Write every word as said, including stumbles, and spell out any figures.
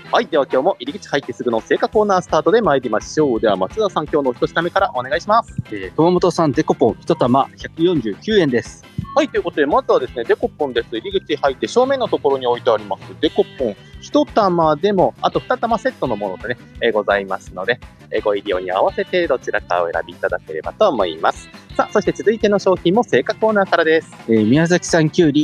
はい、では今日も入り口入ってすぐの青果コーナースタートで参りましょう。では松田さん、今日のお一品目からお願いします。 えー、熊本産デコポン一玉ひゃくよんじゅうきゅうえんです。 はい、ということでまずはですね、デコポンです。入り口入って正面のところに置いてありますデコポン一玉でもあと二玉セットのものでね、えー、ございますので、えー、ご入り用に合わせてどちらかを選びいただければと思います。さあ、そして続いての商品も青果コーナーからです。 えー、宮崎産きゅうり